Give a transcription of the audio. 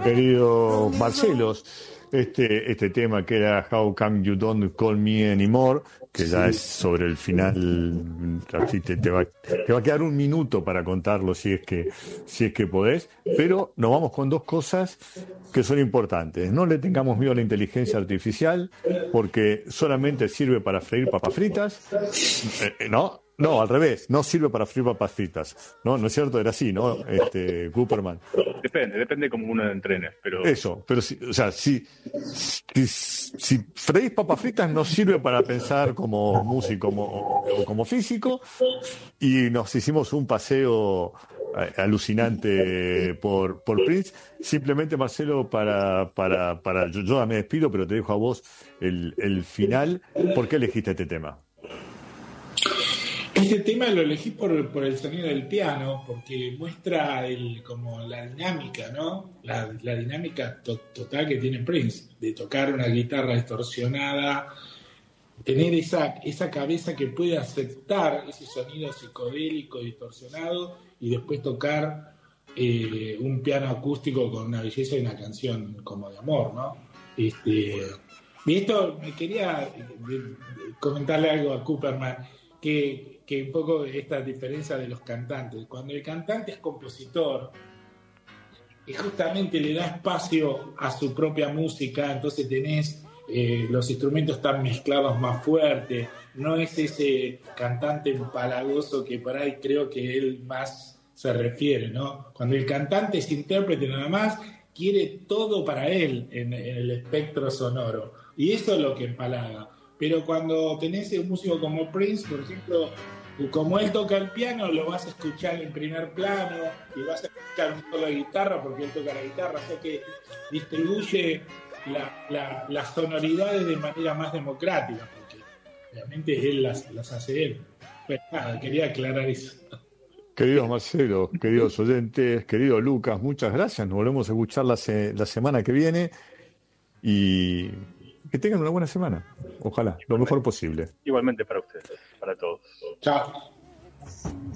Querido Marcelos, este tema que era How Come You Don't Call Me Anymore, que ya es Sí. sobre el final, así te va a quedar un minuto para contarlo si es que podés, pero nos vamos con dos cosas que son importantes. No le tengamos miedo a la inteligencia artificial, porque solamente sirve para freír papas fritas. No, no, al revés, no sirve para freír papas fritas. No, no es cierto, era así, ¿no? Cooperman. Depende cómo uno entrene, pero Eso, pero o sea, si freís papas fritas no sirve para pensar como músico o como físico, y nos hicimos un paseo alucinante por Prince. Simplemente, Marcelo, yo ya me despido, pero te dejo a vos el final. ¿Por qué elegiste este tema? Este tema lo elegí por el sonido del piano, porque muestra como la dinámica, ¿no? La dinámica total que tiene Prince, de tocar una guitarra distorsionada, tener esa cabeza que puede aceptar ese sonido psicodélico distorsionado y después tocar un piano acústico con una belleza y una canción como de amor, ¿no? Y esto me quería comentarle algo a Cooperman, que un poco esta diferencia de los cantantes. Cuando el cantante es compositor y justamente le da espacio a su propia música, entonces tenés los instrumentos están mezclados más fuerte, no es ese cantante empalagoso que por ahí creo que él más se refiere, ¿no? Cuando el cantante es intérprete nada más, quiere todo para él en el espectro sonoro, y eso es lo que empalaga. Pero cuando tenés un músico como Prince, por ejemplo, como él toca el piano, lo vas a escuchar en primer plano y vas a escuchar un solo de guitarra porque él toca la guitarra, o sea que distribuye las sonoridades de manera más democrática, porque obviamente él las hace él. Pero nada, quería aclarar eso. Queridos Marcelo, queridos oyentes, querido Lucas, muchas gracias. Nos volvemos a escuchar la semana que viene, y que tengan una buena semana. Ojalá, lo mejor posible. igualmente para ustedes, para todos. Chao.